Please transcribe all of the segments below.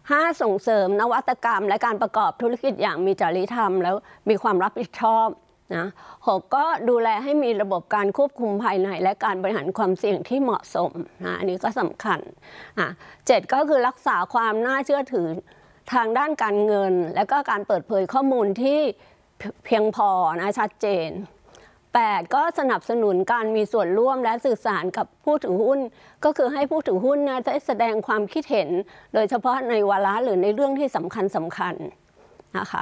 5ส่งเสริมนวัตกรรมและการประกอบธุรกิจอย่างมีจริยธรรมแล้วมีความรับผิดชอบนะ6ก็ดูแลให้มีระบบการควบคุมภายในและการบริหารความเสี่ยงที่เหมาะสมนะอันนี้ก็สำคัญ7ก็คือรักษาความน่าเชื่อถือทางด้านการเงินและก็การเปิดเผยข้อมูลที่เพียงพอนะชัดเจน8ก็สนับสนุนการมีส่วนร่วมและสื่อสารกับผู้ถือหุ้นก็คือให้ผู้ถือหุ้นได้แสดงความคิดเห็นโดยเฉพาะในวาระหรือในเรื่องที่สำคัญนะคะ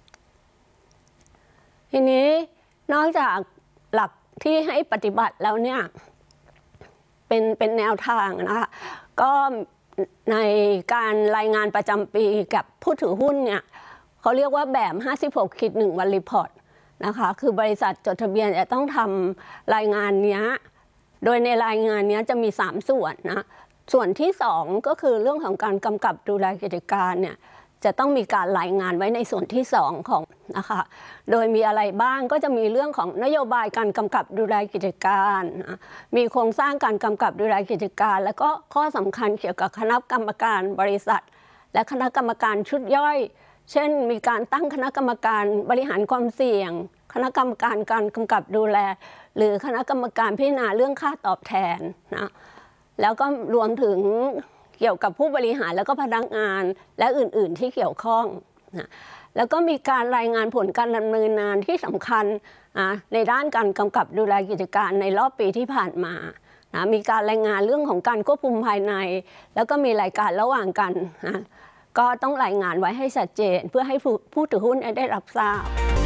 ทีนี้นอกจากหลักที่ให้ปฏิบัติแล้วเนี่ยเป็นแนวทางนะคะก็ในการรายงานประจำปีกับผู้ถือหุ้นเนี่ยเขาเรียกว่าแบบ56-1วันรีพอร์ตนะคะคือบริษัทจดทะเบียนจะต้องทำรายงานนี้โดยในรายงานนี้จะมี3ส่วนนะส่วนที่2ก็คือเรื่องของการกำกับดูแลกิจการเนี่ยจะต้องมีการรายงานไว้ในส่วนที่2ของนะคะโดยมีอะไรบ้างก็จะมีเรื่องของนโยบายการกำกับดูแลกิจการมีโครงสร้างการกำกับดูแลกิจการแล้วก็ข้อสำคัญเกี่ยวกับคณะกรรมการบริษัทและคณะกรรมการชุดย่อยเช่นมีการตั้งคณะกรรมการบริหารความเสี่ยงคณะกรรมการการกำกับดูแลหรือคณะกรรมการพิจารณาเรื่องค่าตอบแทนนะแล้วก็รวมถึงเกี่ยวกับผู้บริหารแล้วก็พนักงานและอื่นๆที่เกี่ยวข้องนะแล้วก็มีการรายงานผลการดำเนินงานที่สำคัญในด้านการกำกับดูแลกิจการในรอบปีที่ผ่านมานะมีการรายงานเรื่องของการควบคุมภายในแล้วก็มีรายการระหว่างกันนะก็ต้องรายงานไว้ให้ชัดเจนเพื่อให้ผู้ถือหุ้นได้รับทราบ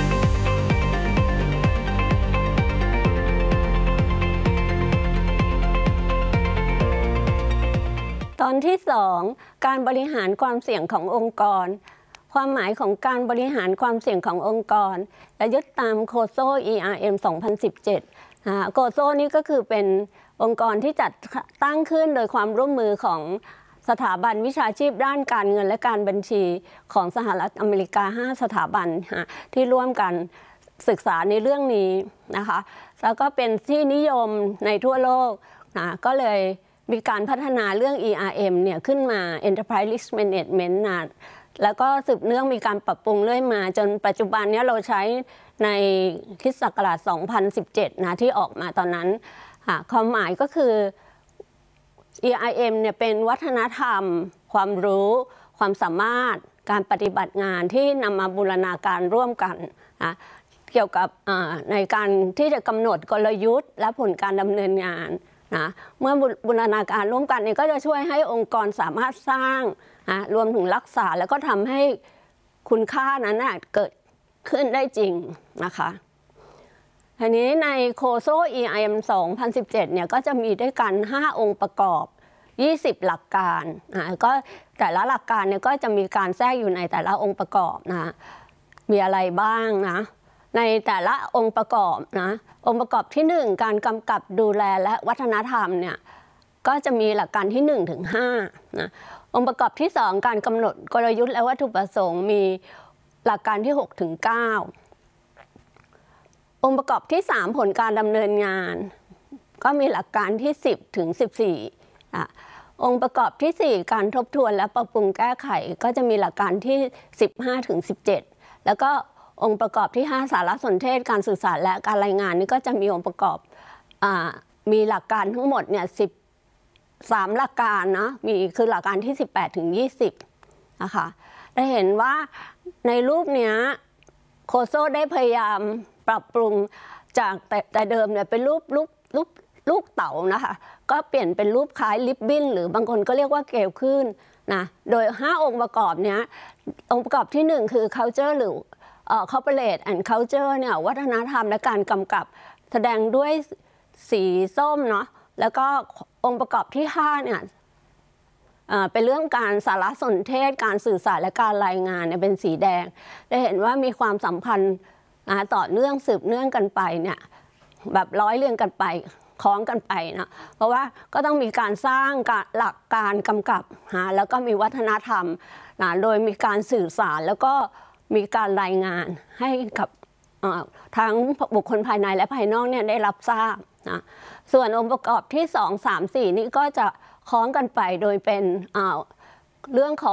ตอนที่2การบริหารความเสี่ยงขององค์กรความหมายของการบริหารความเสี่ยงขององค์กรและยึดตามโคโซ ERM 2017โคโซนี่ก็คือเป็นองค์กรที่จัดตั้งขึ้นโดยความร่วมมือของสถาบันวิชาชีพด้านการเงินและการบัญชีของสหรัฐอเมริกา5สถาบันที่ร่วมกันศึกษาในเรื่องนี้นะคะแล้วก็เป็นที่นิยมในทั่วโลกนะก็เลยมีการพัฒนาเรื่อง ERM เนี่ยขึ้นมา Enterprise Risk Management นะแล้วก็สืบเนื่องมีการปรับปรุงเรื่อยมาจนปัจจุบันนี้เราใช้ในคริสตศักราช 2017 นะที่ออกมาตอนนั้นความหมายก็คือ ERM เนี่ยเป็นวัฒนธรรมความรู้ความสามารถการปฏิบัติงานที่นำมาบูรณาการร่วมกันนะเกี่ยวกับในการที่จะกำหนดกลยุทธ์และผลการดำเนินงานนะเมื่อบูรณาการร่วมกันเนี่ยก็จะช่วยให้องค์กรสามารถสร้างรวมถึงรักษาแล้วก็ทำให้คุณค่านั้นเกิดขึ้นได้จริงนะคะทีนี้ในโคโซ ERM 2017เนี่ยก็จะมีด้วยกัน5องค์ประกอบ20หลักการก็แต่ละหลักการเนี่ยก็จะมีการแทรกอยู่ในแต่ละองค์ประกอบนะมีอะไรบ้างนะในแต่ละองค์ประกอบนะองค์ประกอบที่1การกำกับดูแลและวัฒนธรรมเนี่ยก็จะมีหลักการที่1ถึง5นะองค์ประกอบที่2การกำหนดกลยุทธ์และวัตถุประสงค์มีหลักการที่6ถึง9องค์ประกอบที่3ผลการดำเนินงานก็มีหลักการที่10ถึง14องค์ประกอบที่4การทบทวนและปรับปรุงแก้ไขก็จะมีหลักการที่15ถึง17แล้วก็องค์ประกอบที่5สารสนเทศการสื่อสารและการรายงานนี่ก็จะมีองค์ประกอบมีหลักการทั้งหมดเนี่ย13หลักการนะมีคือหลักการที่18ถึง20นะคะได้เห็นว่าในรูปเนี้ยโคโซได้พยายามปรับปรุงจากแต่เดิมเนี่ยเป็นลูกเต๋านะคะก็เปลี่ยนเป็นรูปคล้ายลิบบิ้นหรือบางคนก็เรียกว่าเกลขึ้นนะโดย5องค์ประกอบเนี้ยองค์ประกอบที่1คือ culture หรือcorporate and culture เนี่ยวัฒนธรรมและการกำกับแสดงด้วยสีส้มเนาะแล้วก็องค์ประกอบที่5เนี่ยเป็นเรื่องการสารสนเทศการสื่อสารและการรายงานเนี่ยเป็นสีแดงได้เห็นว่ามีความสัมพันธ์ต่อเนื่องสืบเนื่องกันไปเนี่ยแบบร้อยเรียงกันไปคล้องกันไปนะเพราะว่าก็ต้องมีการสร้างหลักการกำกับแล้วก็มีวัฒนธรรมโดยมีการสื่อสารแล้วก็มีการรายงานให้กับทั้งบุคคลภายในและภายนอกเนี่ยได้รับทราบนะส่วนองค์ประกอบที่2 3 4นี่ก็จะคล้องกันไปโดยเป็นเรื่องของ